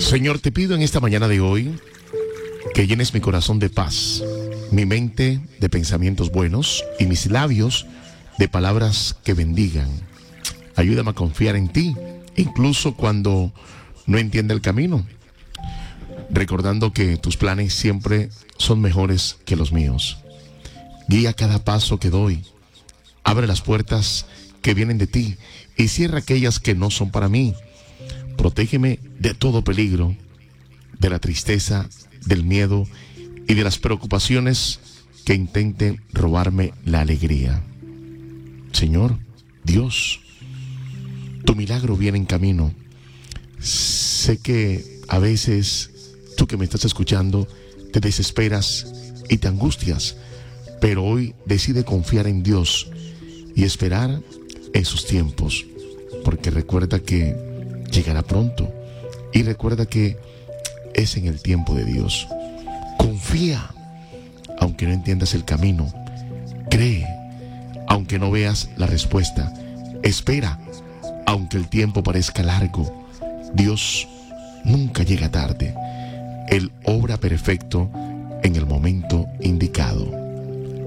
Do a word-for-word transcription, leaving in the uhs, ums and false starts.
Señor, te pido en esta mañana de hoy que llenes mi corazón de paz, mi mente de pensamientos buenos y mis labios de palabras que bendigan. Ayúdame a confiar en ti, incluso cuando no entienda el camino, recordando que tus planes siempre son mejores que los míos. Guía cada paso que doy, abre las puertas que vienen de ti y cierra aquellas que no son para mí. Protégeme de todo peligro, de la tristeza, del miedo y de las preocupaciones que intenten robarme la alegría. Señor, Dios, tu milagro viene en camino. Sé que a veces tú que me estás escuchando te desesperas y te angustias, pero hoy decide confiar en Dios y esperar en sus tiempos, porque recuerda que llegará pronto y recuerda que es en el tiempo de Dios. Confía, aunque no entiendas el camino. Cree, aunque no veas la respuesta. Espera, aunque el tiempo parezca largo. Dios nunca llega tarde. Él obra perfecto en el momento indicado.